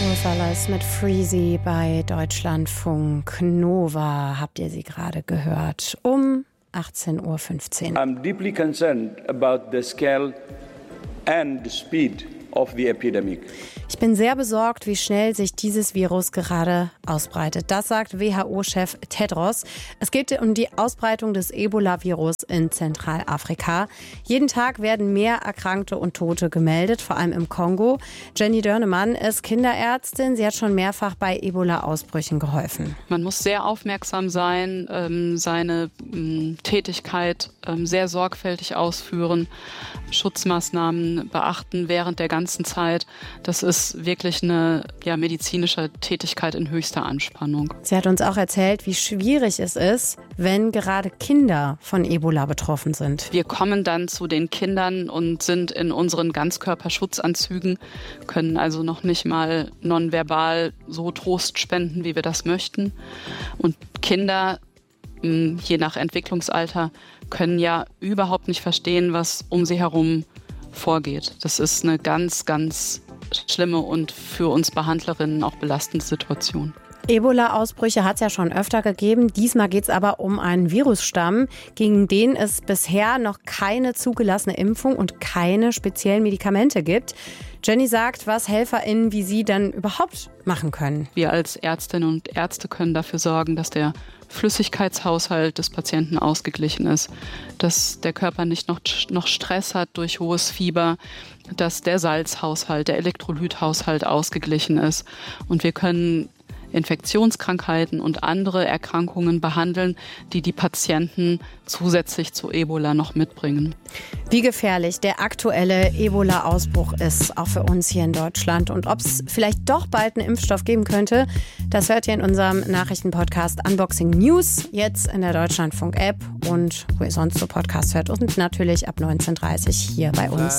Salas mit Freezy bei Deutschlandfunk Nova. Habt ihr sie gerade gehört? Um 18:15 Uhr. I'm deeply concerned about the scale and the speed of the epidemic. Ich bin sehr besorgt, wie schnell sich dieses Virus gerade ausbreitet. Das sagt WHO-Chef Tedros. Es geht um die Ausbreitung des Ebola-Virus in Zentralafrika. Jeden Tag werden mehr Erkrankte und Tote gemeldet, vor allem im Kongo. Jenny Dörnemann ist Kinderärztin. Sie hat schon mehrfach bei Ebola-Ausbrüchen geholfen. Man muss sehr aufmerksam sein, seine Tätigkeit sehr sorgfältig ausführen, Schutzmaßnahmen beachten während der ganzen Zeit. Das ist wirklich eine medizinische Tätigkeit in höchster Anspannung. Sie hat uns auch erzählt, wie schwierig es ist, wenn gerade Kinder von Ebola betroffen sind. Wir kommen dann zu den Kindern und sind in unseren Ganzkörperschutzanzügen, können also noch nicht mal nonverbal so Trost spenden, wie wir das möchten. Und Kinder, je nach Entwicklungsalter, können ja überhaupt nicht verstehen, was um sie herum vorgeht. Das ist eine ganz, ganz schlimme und für uns Behandlerinnen auch belastende Situation. Ebola-Ausbrüche hat es ja schon öfter gegeben. Diesmal geht es aber um einen Virusstamm, gegen den es bisher noch keine zugelassene Impfung und keine speziellen Medikamente gibt. Jenny sagt, was HelferInnen wie Sie dann überhaupt machen können. Wir als Ärztinnen und Ärzte können dafür sorgen, dass der Flüssigkeitshaushalt des Patienten ausgeglichen ist, dass der Körper nicht noch Stress hat durch hohes Fieber, dass der Salzhaushalt, der Elektrolythaushalt ausgeglichen ist. Und wir können Infektionskrankheiten und andere Erkrankungen behandeln, die die Patienten zusätzlich zu Ebola noch mitbringen. Wie gefährlich der aktuelle Ebola-Ausbruch ist, auch für uns hier in Deutschland. Und ob es vielleicht doch bald einen Impfstoff geben könnte, das hört ihr in unserem Nachrichtenpodcast Unboxing News, jetzt in der Deutschlandfunk-App und wo ihr sonst so Podcasts hört und natürlich ab 19:30 Uhr hier bei uns.